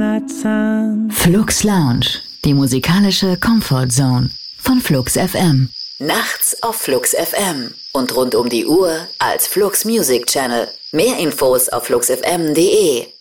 that sun. Flux Lounge, die musikalische Comfort Zone von Flux FM. Nachts auf Flux FM und rund um die Uhr als Flux Music Channel. Mehr Infos auf fluxfm.de.